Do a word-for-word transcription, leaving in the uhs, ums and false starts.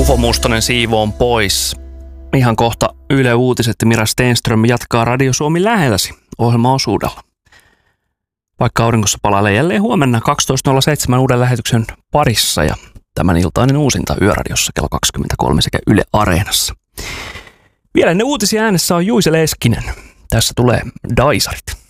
Uho Mustonen siivoon pois. Ihan kohta Yle Uutiset ja Mira Stenström jatkaa Radio Suomi lähelläsi ohjelmaosuudella. Vaikka aurinkossa palailee jälleen huomenna kaksitoista nolla seitsemän uuden lähetyksen parissa ja tämän iltainen uusinta Yöradiossa kello kaksikymmentäkolme sekä Yle Areenassa. Vielä ennen uutisia äänessä on Juise Leskinen. Tässä tulee Daisarit.